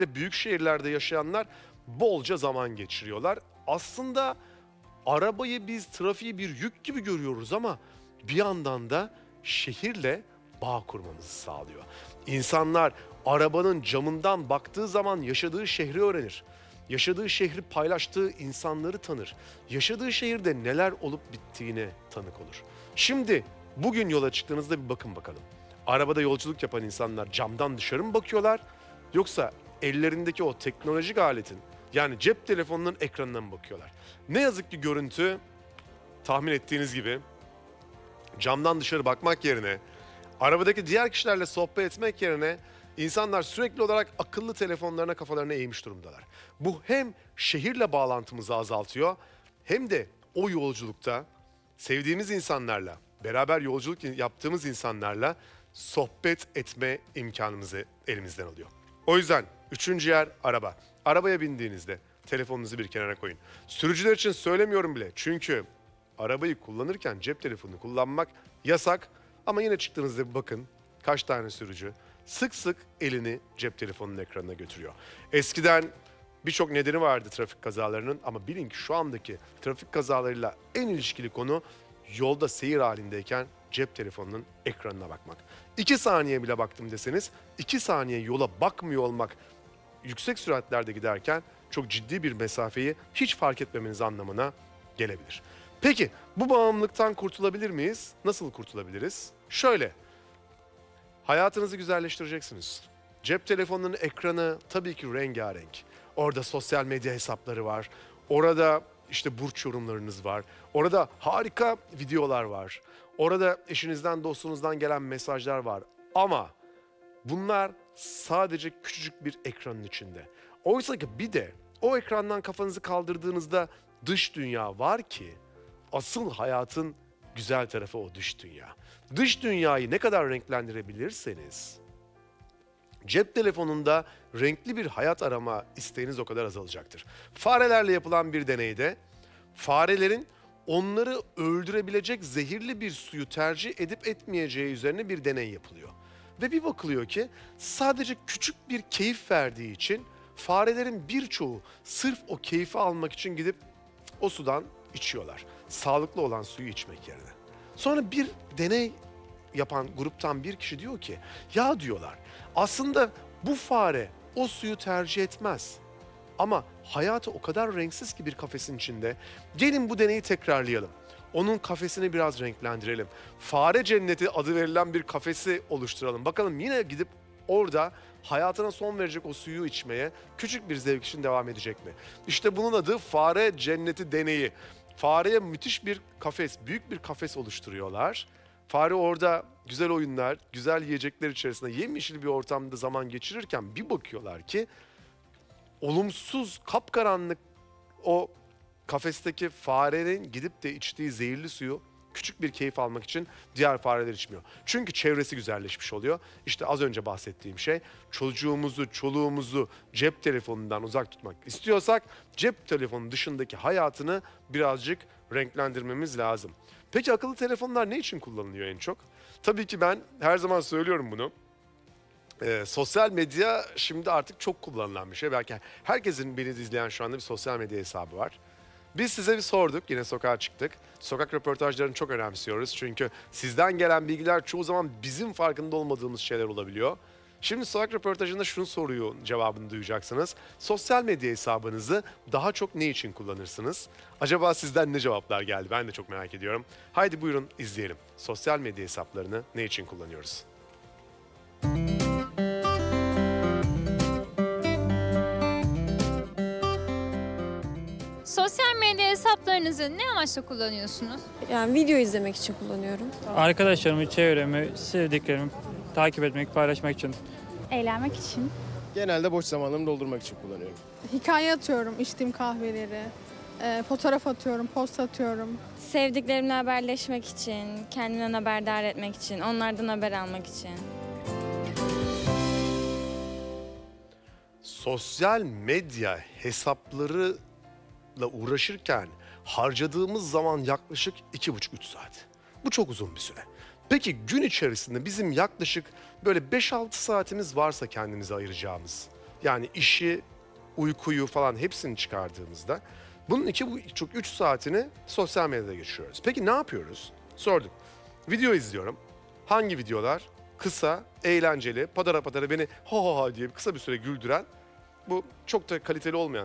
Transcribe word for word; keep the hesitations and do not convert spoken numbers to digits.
büyük şehirlerde yaşayanlar bolca zaman geçiriyorlar. Aslında arabayı biz trafiği bir yük gibi görüyoruz ama bir yandan da şehirle bağ kurmamızı sağlıyor. İnsanlar arabanın camından baktığı zaman yaşadığı şehri öğrenir. Yaşadığı şehri paylaştığı insanları tanır. Yaşadığı şehirde neler olup bittiğine tanık olur. Şimdi bugün yola çıktığınızda bir bakın bakalım. Arabada yolculuk yapan insanlar camdan dışarı mı bakıyorlar? Yoksa ellerindeki o teknolojik aletin, yani cep telefonunun ekranına mı bakıyorlar? Ne yazık ki görüntü tahmin ettiğiniz gibi camdan dışarı bakmak yerine, arabadaki diğer kişilerle sohbet etmek yerine insanlar sürekli olarak akıllı telefonlarına kafalarını eğmiş durumdalar. Bu hem şehirle bağlantımızı azaltıyor hem de o yolculukta sevdiğimiz insanlarla, beraber yolculuk yaptığımız insanlarla sohbet etme imkanımızı elimizden alıyor. O yüzden üçüncü yer araba. Arabaya bindiğinizde telefonunuzu bir kenara koyun. Sürücüler için söylemiyorum bile. Çünkü arabayı kullanırken cep telefonunu kullanmak yasak. Ama yine çıktığınızda bir bakın kaç tane sürücü sık sık elini cep telefonunun ekranına götürüyor. Eskiden birçok nedeni vardı trafik kazalarının ama bilin ki şu andaki trafik kazalarıyla en ilişkili konu yolda seyir halindeyken cep telefonunun ekranına bakmak. İki saniye bile baktım deseniz, iki saniye yola bakmıyor olmak yüksek süratlerde giderken çok ciddi bir mesafeyi hiç fark etmemeniz anlamına gelebilir. Peki bu bağımlılıktan kurtulabilir miyiz? Nasıl kurtulabiliriz? Şöyle, hayatınızı güzelleştireceksiniz. Cep telefonunun ekranı tabii ki rengarenk. Orada sosyal medya hesapları var. Orada işte burç yorumlarınız var. Orada harika videolar var. Orada eşinizden, dostunuzdan gelen mesajlar var. Ama bunlar sadece küçücük bir ekranın içinde. Oysa ki bir de o ekrandan kafanızı kaldırdığınızda dış dünya var ki asıl hayatın güzel tarafı o dış dünya. Dış dünyayı ne kadar renklendirebilirseniz cep telefonunda renkli bir hayat arama isteğiniz o kadar azalacaktır. Farelerle yapılan bir deneyde farelerin onları öldürebilecek zehirli bir suyu tercih edip etmeyeceği üzerine bir deney yapılıyor. Ve bir bakılıyor ki sadece küçük bir keyif verdiği için farelerin birçoğu sırf o keyfi almak için gidip o sudan içiyorlar. Sağlıklı olan suyu içmek yerine. Sonra bir deney yapan gruptan bir kişi diyor ki, ya diyorlar aslında bu fare o suyu tercih etmez. Ama hayatı o kadar renksiz ki bir kafesin içinde. Gelin bu deneyi tekrarlayalım. Onun kafesini biraz renklendirelim. Fare cenneti adı verilen bir kafesi oluşturalım. Bakalım yine gidip orada hayatına son verecek o suyu içmeye küçük bir zevk için devam edecek mi? İşte bunun adı fare cenneti deneyi. Fareye müthiş bir kafes, büyük bir kafes oluşturuyorlar. Fare orada güzel oyunlar, güzel yiyecekler içerisinde yemyeşil bir ortamda zaman geçirirken bir bakıyorlar ki olumsuz, kapkaranlık o kafesteki farenin gidip de içtiği zehirli suyu küçük bir keyif almak için diğer fareler içmiyor. Çünkü çevresi güzelleşmiş oluyor. İşte az önce bahsettiğim şey, çocuğumuzu, çoluğumuzu cep telefonundan uzak tutmak istiyorsak cep telefonu dışındaki hayatını birazcık renklendirmemiz lazım. Peki akıllı telefonlar ne için kullanılıyor en çok? Tabii ki ben her zaman söylüyorum bunu. Ee, sosyal medya şimdi artık çok kullanılan bir şey. Belki herkesin beni izleyen şu anda bir sosyal medya hesabı var. Biz size bir sorduk, yine sokağa çıktık. Sokak röportajlarını çok önemsiyoruz. Çünkü sizden gelen bilgiler çoğu zaman bizim farkında olmadığımız şeyler olabiliyor. Şimdi sokak röportajında şunu soruyor, cevabını duyacaksınız. Sosyal medya hesabınızı daha çok ne için kullanırsınız? Acaba sizden ne cevaplar geldi? Ben de çok merak ediyorum. Haydi buyurun izleyelim. Sosyal medya hesaplarını ne için kullanıyoruz? Sosyal medya hesaplarınızı ne amaçla kullanıyorsunuz? Yani video izlemek için kullanıyorum. Arkadaşlarımı, çevremi, sevdiklerimi takip etmek, paylaşmak için. Eğlenmek için. Genelde boş zamanlarımı doldurmak için kullanıyorum. Hikaye atıyorum, içtiğim kahveleri. E, fotoğraf atıyorum, post atıyorum. Sevdiklerimle haberleşmek için, kendimden haberdar etmek için, onlardan haber almak için. Sosyal medya hesaplarıyla uğraşırken harcadığımız zaman yaklaşık iki buçuk üç saat. Bu çok uzun bir süre. Peki gün içerisinde bizim yaklaşık böyle beş altı saatimiz varsa kendimize ayıracağımız, Yani işi, uykuyu falan hepsini çıkardığımızda bunun için bu çok üç saatini sosyal medyada geçiriyoruz. Peki ne yapıyoruz? Sorduk. Video izliyorum. Hangi videolar? Kısa, eğlenceli, padara padara beni ha ha ha diye kısa bir süre güldüren, bu çok da kaliteli olmayan